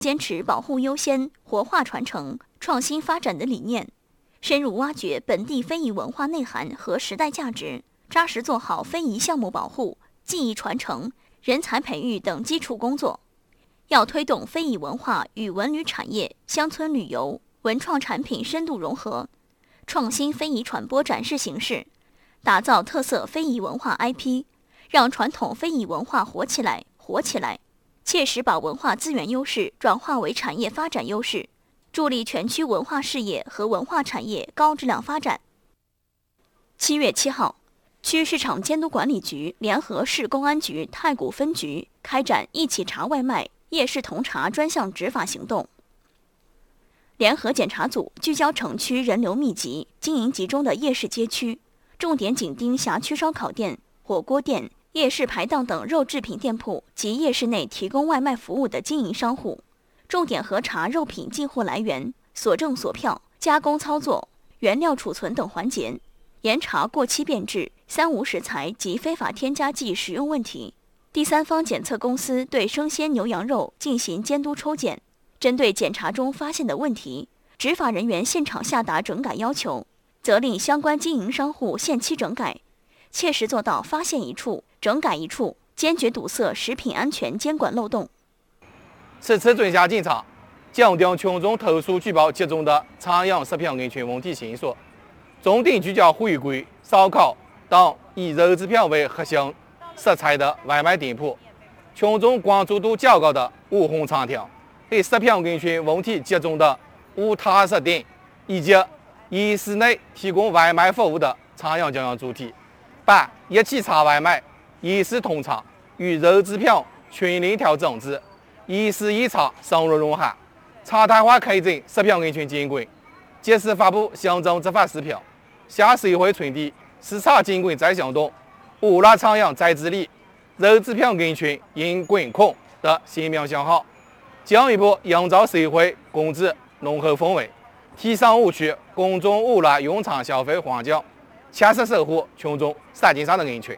坚持保护优先、活化传承、创新发展的理念，深入挖掘本地非遗文化内涵和时代价值，扎实做好非遗项目保护、技艺传承、人才培育等基础工作。要推动非遗文化与文旅产业、乡村旅游、文创产品深度融合，创新非遗传播展示形式，打造特色非遗文化 IP， 让传统非遗文化活起来，切实把文化资源优势转化为产业发展优势，助力全区文化事业和文化产业高质量发展。7月7号，区市场监督管理局联合市公安局太谷分局开展一起查外卖、夜市统查专项执法行动。联合检查组聚焦城区人流密集、经营集中的夜市街区，重点紧盯辖区烧烤店、火锅店、夜市排档等肉制品店铺及夜市内提供外卖服务的经营商户，重点核查肉品进货来源、所证所票、加工操作、原料储存等环节，严查过期变质、三无食材及非法添加剂使用问题。第三方检测公司对生鲜牛羊肉进行监督抽检，针对检查中发现的问题，执法人员现场下达整改要求，责令相关经营商户限期整改，切实做到发现一处整改一处，坚决堵塞食品安全监管漏洞。 此次专项检查强调群众投诉举报集中的餐饮食品安全问题线索，重点聚焦回归烧烤等以肉制品为核心食材的外卖店铺，群众关注度较高的网红餐厅，对食品安全问题集中的无塔食店，以及夜市内提供外卖服务的餐饮经营主体，把一起查外卖、夜市统查与肉制品全链条整治，夜市一查深入融合，常态化开展食品安全监管，及时发布行政执法指标，向社会传递市场监管再行动、无辣餐饮再治理、肉制品安全应管控的鲜明信号，进一步营造社会公治浓厚氛围，提升误区公众无辣用餐消费环境，切实守护群众餐巾上的安全。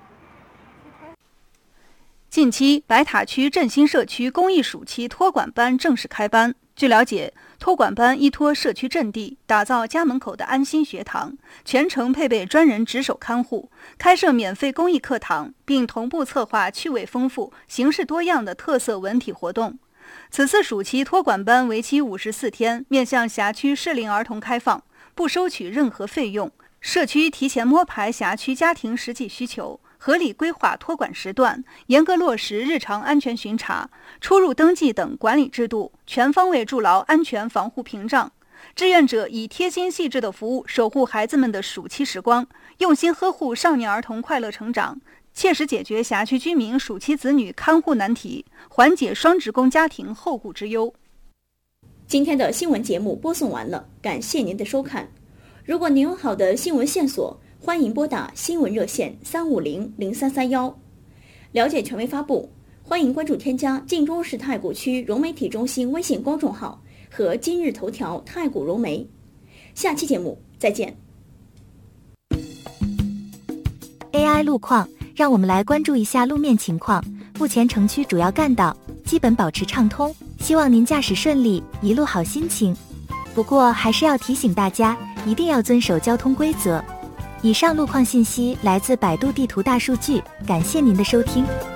近期，白塔区振兴社区公益暑期托管班正式开班。据了解，托管班依托社区阵地，打造家门口的安心学堂，全程配备专人值守看护，开设免费公益课堂，并同步策划趣味丰富、形式多样的特色文体活动。此次暑期托管班为期54天，面向辖区适龄儿童开放，不收取任何费用。社区提前摸排辖区家庭实际需求，合理规划托管时段，严格落实日常安全巡查、出入登记等管理制度，全方位筑牢安全防护屏障。志愿者以贴心细致的服务守护孩子们的暑期时光，用心呵护少年儿童快乐成长，切实解决辖区居民暑期子女看护难题，缓解双职工家庭后顾之忧。 今天的新闻节目播送完了，感谢您的收看。如果您有好的新闻线索，欢迎拨打新闻热线3500331。了解权威发布，欢迎关注添加晋中市太谷区融媒体中心微信公众号和今日头条太谷融媒。下期节目再见。 AI 路况，让我们来关注一下路面情况。目前城区主要干道基本保持畅通，希望您驾驶顺利，一路好心情。不过还是要提醒大家，一定要遵守交通规则。以上路况信息来自百度地图大数据，感谢您的收听。